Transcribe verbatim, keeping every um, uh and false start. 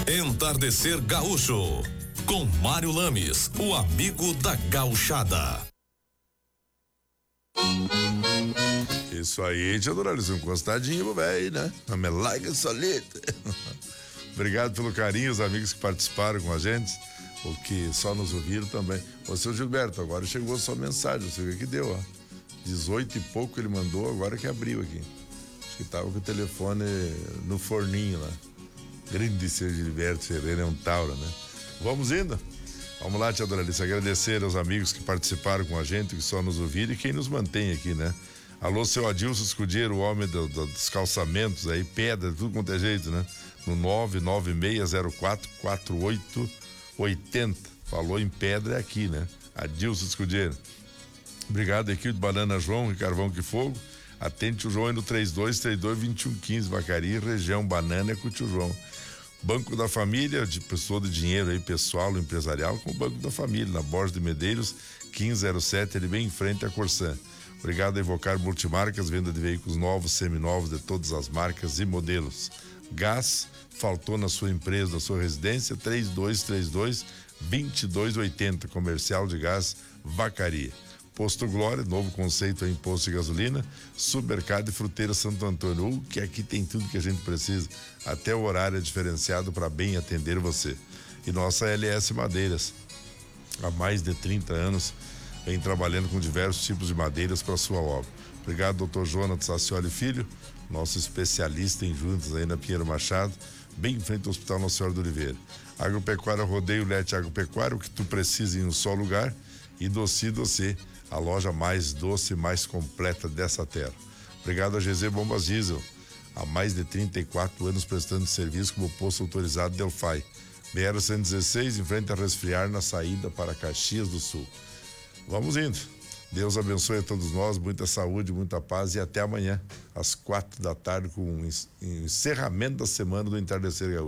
Entardecer Gaúcho, com Mário Lames, o amigo da gauchada. Isso aí, tia Dorales, um encostadinho, velho, né? A melaga solita. Obrigado pelo carinho, os amigos que participaram com a gente, ou que só nos ouviram também. Ô, seu Gilberto, agora chegou a sua mensagem, você vê que deu, ó. dezoito e pouco ele mandou, agora que abriu aqui. Acho que tava com o telefone no forninho lá. Grande seu Gilberto Ferreira, é um taura, né? Vamos indo? Vamos lá, tia Doralice, agradecer aos amigos que participaram com a gente, que só nos ouviram e quem nos mantém aqui, né? Alô, seu Adilson Escudeiro, o homem do, do, dos calçamentos aí, pedra, tudo quanto é jeito, né? No nove nove seis zero quatro quatro oito oito zero. Falou em pedra é aqui, né? Adilson Escudeiro. Obrigado, equipe do Banana João e Carvão que Fogo. Atente o João aí no trinta e dois, trinta e dois, vinte e um, quinze, Vacaria, região Banana é com o tio João. Banco da Família, de pessoa de dinheiro aí, pessoal, empresarial, com o Banco da Família, na Borges de Medeiros, quinze zero sete, ele bem em frente à Corsã. Obrigado a Evocar Multimarcas, venda de veículos novos, seminovos, de todas as marcas e modelos. Gás, faltou na sua empresa, na sua residência, trinta e dois, trinta e dois, vinte e dois, oitenta, comercial de gás, Vacaria. Posto Glória, novo conceito em posto de gasolina, Supermercado e Fruteira Santo Antônio, uh, que aqui tem tudo que a gente precisa, até o horário é diferenciado para bem atender você. E nossa L S Madeiras, há mais de trinta anos, vem trabalhando com diversos tipos de madeiras para sua obra. Obrigado, doutor Jonas Sacioli Filho, nosso especialista em juntas aí na Pinheiro Machado, bem em frente ao Hospital Nossa Senhora do Oliveira. Agropecuária Rodeio Lete Agropecuária, o que tu precisa em um só lugar, e Doce Doce, a loja mais doce e mais completa dessa terra. Obrigado a G Z Bombas Diesel, há mais de trinta e quatro anos prestando serviço como posto autorizado Delphi. B R cento e dezesseis, em frente a Resfriar, na saída para Caxias do Sul. Vamos indo. Deus abençoe a todos nós, muita saúde, muita paz e até amanhã, às quatro da tarde, com o encerramento da semana do Entardecer Gaúcho.